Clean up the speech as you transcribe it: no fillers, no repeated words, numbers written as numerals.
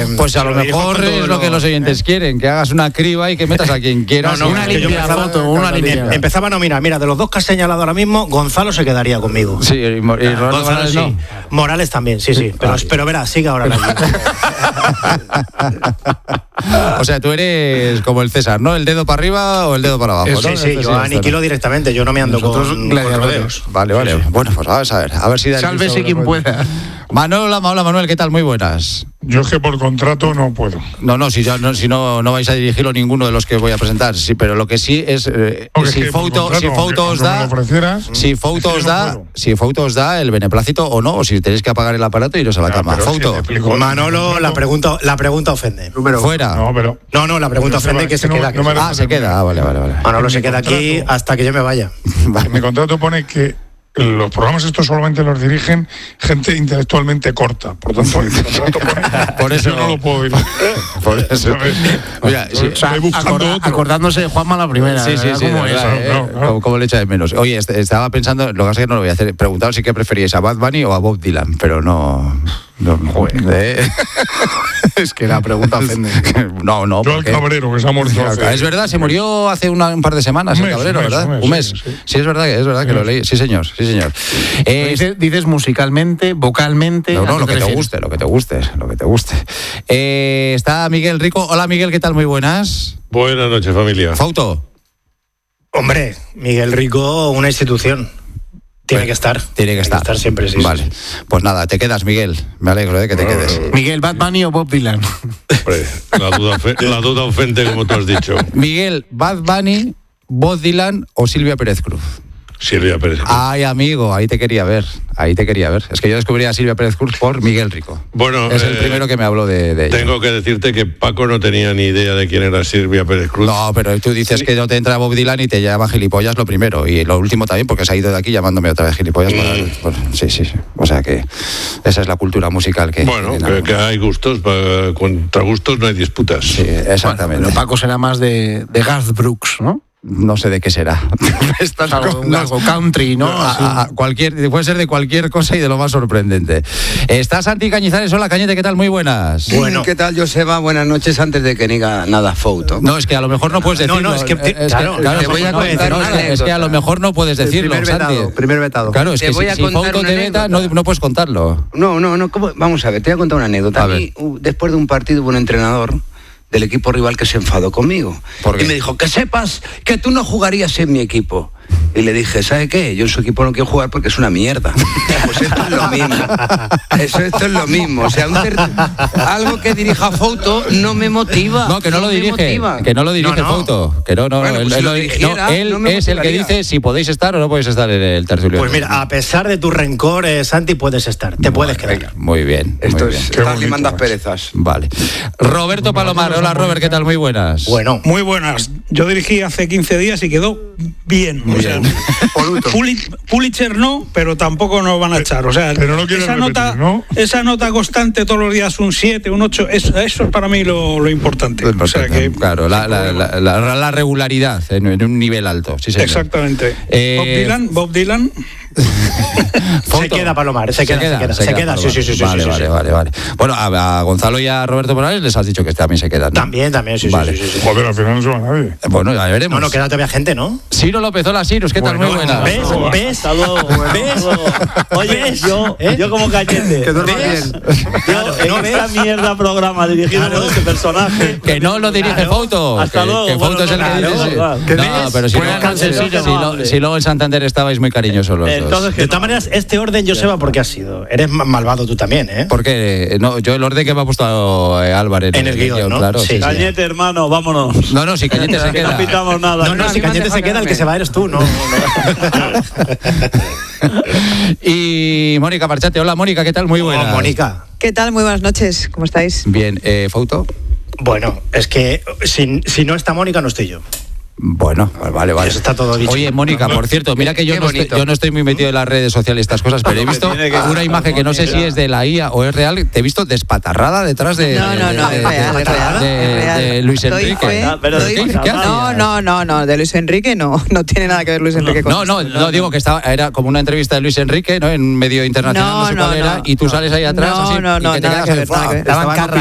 Pues a lo mejor es lo que los oyentes quieren, que hagas una criba y que metas a quien quieras. Una limpia foto, una limpia. Empezaba a nominar, mira, de los dos que has señalado ahora mismo, Gonzalo se quedaría conmigo. Sí, y Gonzalo Morales no. Morales también, sí. Pero verás, sigue ahora la O sea, tú eres como el César, ¿no? El dedo para arriba o el dedo para abajo, ¿no? Sí, yo aniquilo directamente, yo no me ando con rodeos. Vale. Bueno, pues vamos a ver si da el Sálvese quien pueda. Hola Manuel, ¿qué tal? Muy buenas. Yo es que por contrato no puedo. Si no vais a dirigirlo ninguno de los que voy a presentar, sí, pero lo que sí es si Fouto os da el beneplácito o no, o si tenéis que apagar el aparato y iros a la cama. Fouto. Manolo, la pregunta ofende. Fuera. No, la pregunta ofende que se queda. Se queda. Vale. Manolo se queda aquí hasta que yo me vaya. En mi contrato pone que los programas estos solamente los dirigen gente intelectualmente corta, por tanto el contrato pone, por eso yo no lo puedo ir. Por eso. Mira, acordándose de Juanma la primera. Sí, como le echa de menos. Oye, estaba pensando, lo que pasa es que no lo voy a hacer, preguntaros si que preferíais a Bad Bunny o a Bob Dylan, pero no. Es que la pregunta ofende. No. Yo al Cabrero, que se ha muerto hace... Es verdad, se murió hace un par de semanas el Cabrero, ¿verdad? Un mes. Sí, es verdad que lo leí. Sí, señor. Dices musicalmente, vocalmente... No, lo que te guste. Está Miguel Rico. Hola, Miguel, ¿qué tal? Muy buenas. Buenas noches, familia. Fouto. Hombre, Miguel Rico, una institución. Tiene que estar siempre, sí. Vale. Pues nada, te quedas, Miguel. Me alegro de que te quedes. Miguel, ¿Bad Bunny o Bob Dylan? Hombre, la duda ofende, como tú has dicho. Miguel, ¿Bad Bunny, Bob Dylan o Silvia Pérez Cruz? Silvia Pérez Cruz. Ay, amigo, ahí te quería ver. Es que yo descubrí a Silvia Pérez Cruz por Miguel Rico. Bueno, es el primero que me habló de ella. Tengo que decirte que Paco no tenía ni idea de quién era Silvia Pérez Cruz. No, pero tú dices que no te entra Bob Dylan y te llama gilipollas lo primero. Y lo último también, porque se ha ido de aquí llamándome otra vez gilipollas. Sí. O sea que esa es la cultura musical que... Bueno, que hay gustos, contra gustos no hay disputas. Sí, exactamente. Bueno, Paco será más de Garth Brooks, ¿no? No sé de qué será. Algo country, ¿no? Puede ser de cualquier cosa y de lo más sorprendente. Está Santi Cañizares. Hola, Cañete, ¿qué tal? Muy buenas. Bueno, ¿qué tal, Joseba? Buenas noches, antes de que diga nada Fouto. No, es que a lo mejor no puedes decirlo. No, es que te voy a contar una anécdota. Es que a lo mejor no puedes decirlo, Santi. Primer vetado. Claro, es que si Fouto te veta, no puedes contarlo. No, vamos a ver, te voy a contar una anécdota. Después de un partido hubo un entrenador del equipo rival que se enfadó conmigo. Y me dijo, que sepas que tú no jugarías en mi equipo. Y le dije, ¿sabe qué? Yo en su equipo no quiero jugar porque es una mierda. Pues esto es lo mismo. Esto es lo mismo. O sea, algo que dirija Fouto no me motiva. No, que no lo dirige. Que no lo dirige Fouto. Que no. Bueno, él es el que dice si podéis estar o no podéis estar en el tertulio. Pues mira, a pesar de tu rencor, Santi, puedes estar. Te puedes quedar. Muy bien. Estás limando asperezas. Vale. Roberto Palomar. Hola, Robert, ¿qué tal? Muy buenas. Bueno. Muy buenas. Yo dirigí hace 15 días y quedó bien. Muy bien. Pulitzer no, pero tampoco nos van a echar. O sea, pero no esa nota constante todos los días, un 7, un 8, eso es para mí lo importante. O sea que, claro, la regularidad en un nivel alto. Sí, señor. Exactamente. Bob Dylan. Se queda, Palomar, se queda. Sí. Vale. Bueno, a Gonzalo y a Roberto Morales les has dicho que también se quedan, ¿no? También, sí. Joder, al final no se va nadie. Bueno, ya veremos. No, queda todavía gente, ¿no? Ciro López, hola, Cyrus, ¿qué tal? Muy buenas. ¿Ves? Oye, yo como Cañete. Que duerma bien. En esta mierda programa dirigido por este personaje. Que no lo dirige Fouto. Hasta luego. Que Fouto es el que dice. No, pero si luego en Santander estabais muy cariñosos los dos. De todas maneras, este orden, Joseba, ¿por qué has sido? Eres malvado tú también, ¿eh? Porque yo el orden que me ha puesto Álvarez en el guión, ¿no? Claro. Sí. Cañete, hermano, vámonos. No, si Cañete se queda. No pintamos nada. No, si Cañete se queda, el que se va eres tú, ¿no? Y Mónica Marchate. Hola, Mónica, ¿qué tal? Muy buenas. Hola, Mónica. ¿Qué tal? Muy buenas noches. ¿Cómo estáis? Bien. ¿Fouto? Bueno, es que si no está Mónica, no estoy yo. Bueno, vale. Eso está todo dicho. Oye, Mónica, por cierto, mira que yo no estoy muy metido en las redes sociales y estas cosas, pero he visto una imagen que no sé si es de la IA o es real. Te he visto despatarrada detrás de Luis Enrique. No, de Luis Enrique no tiene nada que ver Luis Enrique con esto. No, digo que era como una entrevista de Luis Enrique, ¿no? En medio internacional, no sé cuál era, y tú sales ahí atrás así. No, nada que ver.